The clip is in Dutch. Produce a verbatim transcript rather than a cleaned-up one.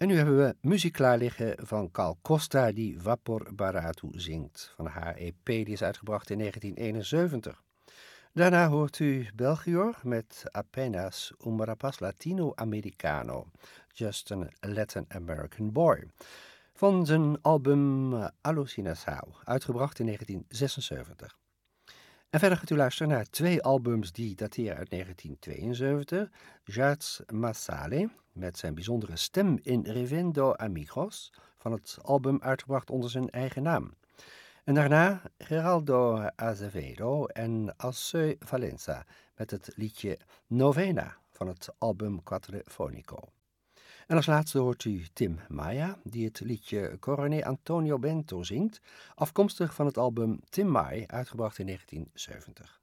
En nu hebben we muziek klaar liggen van Gal Costa die Vapor Barato zingt. Van haar E P die is uitgebracht in negentien eenenzeventig. Daarna hoort u Belgior met Apenas un rapaz latino-americano. Just a Latin American Boy. Van zijn album Alucinação, uitgebracht in negentien zesenzeventig. En verder gaat u luisteren naar twee albums die dateren uit negentien tweeënzeventig. Jazz Massale, met zijn bijzondere stem in Revendo Amigos, van het album uitgebracht onder zijn eigen naam. En daarna Geraldo Azevedo en Alceu Valença met het liedje Novena van het album Quattrofonico. En als laatste hoort u Tim Maya, die het liedje Coroné Antonio Bento zingt, afkomstig van het album Tim Mai, uitgebracht in negentien zeventig.